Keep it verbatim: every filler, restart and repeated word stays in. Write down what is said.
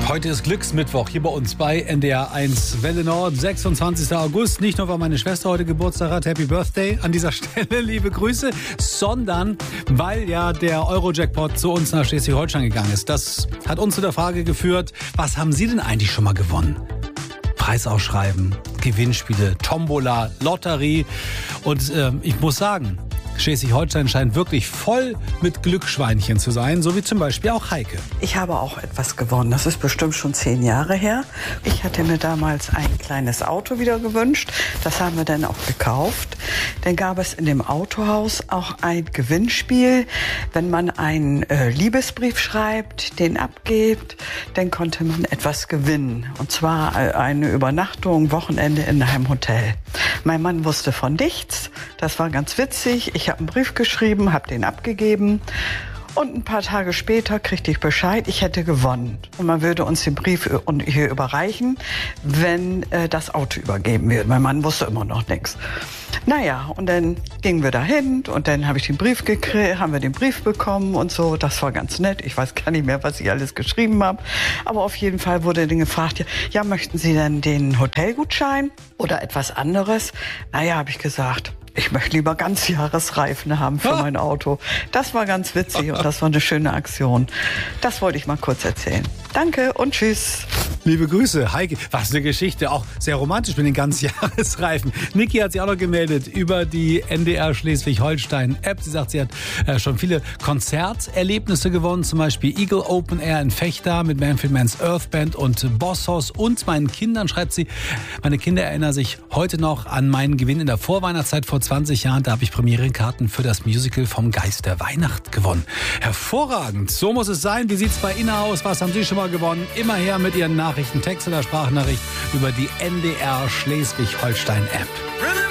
Heute ist Glücksmittwoch hier bei uns bei N D R eins Welle Nord, sechsundzwanzigster August. Nicht nur, weil meine Schwester heute Geburtstag hat, Happy Birthday an dieser Stelle, liebe Grüße, sondern weil ja der Euro-Jackpot zu uns nach Schleswig-Holstein gegangen ist. Das hat uns zu der Frage geführt, was haben Sie denn eigentlich schon mal gewonnen? Preisausschreiben, Gewinnspiele, Tombola, Lotterie und äh, ich muss sagen, Schleswig-Holstein scheint wirklich voll mit Glücksschweinchen zu sein, so wie zum Beispiel auch Heike. Ich habe auch etwas gewonnen. Das ist bestimmt schon zehn Jahre her. Ich hatte mir damals ein kleines Auto wieder gewünscht. Das haben wir dann auch gekauft. Dann gab es in dem Autohaus auch ein Gewinnspiel. Wenn man einen äh, Liebesbrief schreibt, den abgibt, dann konnte man etwas gewinnen. Und zwar äh, eine Übernachtung, Wochenende in einem Hotel. Mein Mann wusste von nichts. Das war ganz witzig. Ich habe einen Brief geschrieben, habe den abgegeben. Und ein paar Tage später kriegte ich Bescheid, ich hätte gewonnen. Und man würde uns den Brief hier überreichen, wenn äh, das Auto übergeben wird. Mein Mann wusste immer noch nichts. Naja, und dann gingen wir dahin und dann habe ich den Brief gekriegt, haben wir den Brief bekommen und so. Das war ganz nett. Ich weiß gar nicht mehr, was ich alles geschrieben habe. Aber auf jeden Fall wurde dann gefragt, ja, ja möchten Sie denn den Hotelgutschein oder etwas anderes? Naja, habe ich gesagt, ich möchte lieber Ganzjahresreifen haben für mein Auto. Das war ganz witzig und das war eine schöne Aktion. Das wollte ich mal kurz erzählen. Danke und tschüss. Liebe Grüße, Heike. Was eine Geschichte, auch sehr romantisch mit den Ganzjahresreifen. Niki hat sich auch noch gemeldet über die N D R Schleswig-Holstein-App. Sie sagt, sie hat äh, schon viele Konzerterlebnisse gewonnen, zum Beispiel Eagle Open Air in Vechta mit Manfred Mann's Earth Band und Bosshaus. Und meinen Kindern, schreibt sie, meine Kinder erinnern sich heute noch an meinen Gewinn in der Vorweihnachtszeit vor zwanzig Jahren. Da habe ich Premierenkarten für das Musical vom Geist der Weihnacht gewonnen. Hervorragend, so muss es sein. Wie sieht es bei Ihnen aus? Was haben Sie schon mal gewonnen? Immer her mit Ihren Nachrichten, Text oder Sprachnachricht über die N D R Schleswig-Holstein-App.